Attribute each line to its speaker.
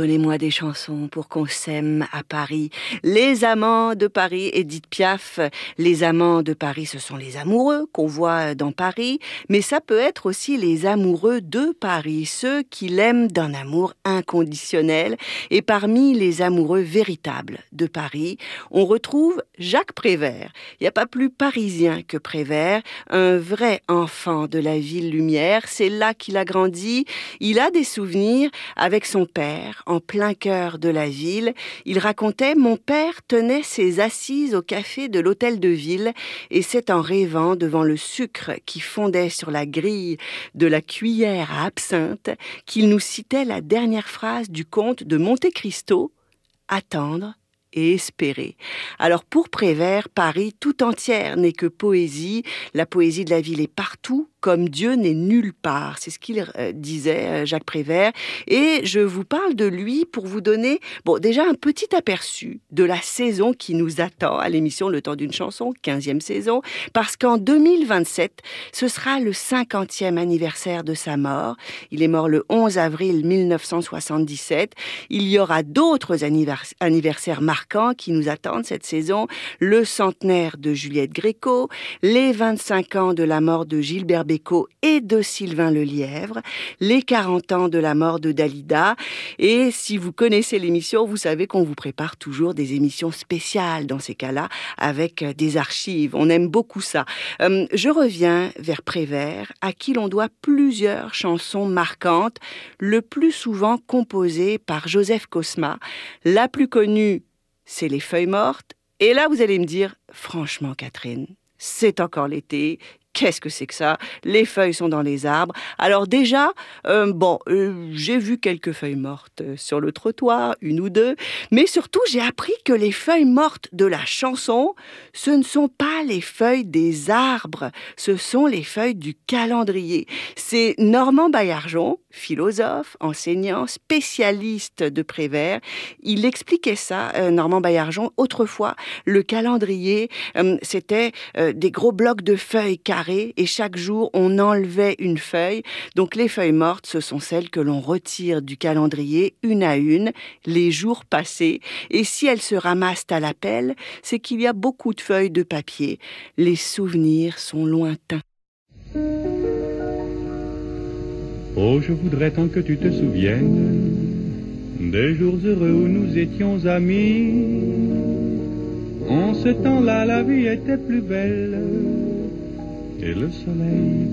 Speaker 1: Donnez-moi des chansons pour qu'on s'aime à Paris. Les amants de Paris, Édith Piaf. Les amants de Paris, ce sont les amoureux qu'on voit dans Paris, mais ça peut être aussi les amoureux de Paris, ceux qui l'aiment d'un amour inconditionnel. Et parmi les amoureux véritables de Paris, on retrouve Jacques Prévert. Il n'y a pas plus parisien que Prévert, un vrai enfant de la ville lumière. C'est là qu'il a grandi. Il a des souvenirs avec son père, en plein cœur de la ville. Il racontait « Mon père tenait ses assises au café de l'hôtel de ville et c'est en rêvant devant le sucre qui fondait sur la grille de la cuillère à absinthe qu'il nous citait la dernière phrase du conte de Monte Cristo, « Attendre et espérer ». Alors pour Prévert, Paris tout entière n'est que poésie. La poésie de la ville est partout, comme Dieu n'est nulle part. C'est ce qu'il disait, Jacques Prévert. Et je vous parle de lui pour vous donner, déjà un petit aperçu de la saison qui nous attend à l'émission Le Temps d'une chanson, 15e saison, parce qu'en 2027, ce sera le 50e anniversaire de sa mort. Il est mort le 11 avril 1977. Il y aura d'autres anniversaires marquants qui nous attendent cette saison. Le centenaire de Juliette Gréco, les 25 ans de la mort de Gilbert Bécaud et de Sylvain Lelièvre, les 40 ans de la mort de Dalida. Et si vous connaissez l'émission, vous savez qu'on vous prépare toujours des émissions spéciales dans ces cas-là, avec des archives. On aime beaucoup ça. Je reviens vers Prévert, à qui l'on doit plusieurs chansons marquantes, le plus souvent composées par Joseph Cosma. La plus connue, c'est Les Feuilles mortes. Et là, vous allez me dire, franchement, Catherine, c'est encore l'été. Qu'est-ce que c'est que ça? Les feuilles sont dans les arbres. Alors déjà, j'ai vu quelques feuilles mortes sur le trottoir, une ou deux, mais surtout j'ai appris que les feuilles mortes de la chanson, ce ne sont pas les feuilles des arbres, ce sont les feuilles du calendrier. C'est Normand Baillargeon, philosophe, enseignant, spécialiste de Prévert. Il expliquait ça, Normand Baillargeon. Autrefois, le calendrier, c'était des gros blocs de feuilles carrées et chaque jour, on enlevait une feuille. Donc les feuilles mortes, ce sont celles que l'on retire du calendrier une à une, les jours passés. Et si elles se ramassent à la pelle, c'est qu'il y a beaucoup de feuilles de papier. Les souvenirs sont lointains.
Speaker 2: Oh, je voudrais tant que tu te souviennes des jours heureux où nous étions amis. En ce temps-là, la vie était plus belle et le soleil